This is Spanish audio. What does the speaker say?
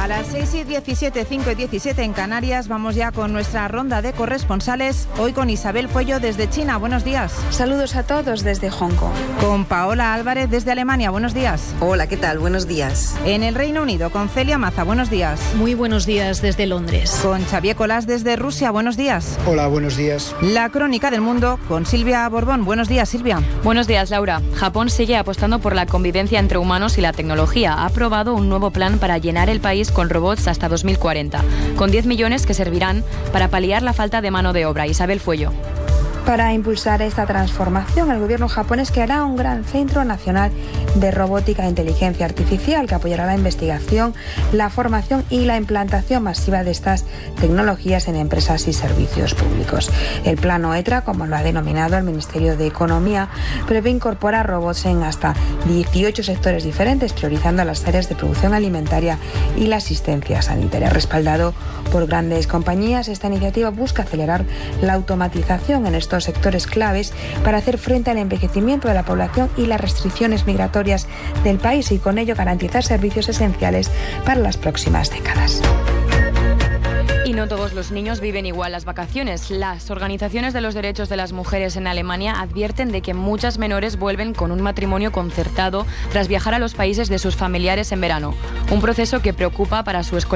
las 6:17, 5:17 en Canarias, vamos ya con nuestra ronda de corresponsales. Hoy con Isabel Fuello desde China. Buenos días. Saludos a todos desde Hong Kong. Con Paola Álvarez desde Alemania. Buenos días. Hola, ¿qué tal? Buenos días. En el Reino Unido con Celia Maza. Buenos días. Muy buenos días desde Londres. Con Xavier Colás desde Rusia. Buenos días. Hola, buenos días. La crónica del mundo con Silvia Borbón. Buenos días, Silvia. Buenos días, Laura. Japón sigue apostando por la convivencia entre humanos y la tecnología. Ha aprobado un nuevo plan para llenar el país con robots hasta 2040, con 10 millones que servirán para paliar la falta de mano de obra. Isabel Fuello. Para impulsar esta transformación, el gobierno japonés creará un gran centro nacional de robótica e inteligencia artificial que apoyará la investigación, la formación y la implantación masiva de estas tecnologías en empresas y servicios públicos. El plan OETRA, como lo ha denominado el Ministerio de Economía, prevé incorporar robots en hasta 18 sectores diferentes, priorizando las áreas de producción alimentaria y la asistencia sanitaria. Respaldado por grandes compañías, esta iniciativa busca acelerar la automatización en estos sectores claves para hacer frente al envejecimiento de la población y las restricciones migratorias del país y con ello garantizar servicios esenciales para las próximas décadas. Y no todos los niños viven igual las vacaciones. Las organizaciones de los derechos de las mujeres en Alemania advierten de que muchas menores vuelven con un matrimonio concertado tras viajar a los países de sus familiares en verano. Un proceso que preocupa para su escolaridad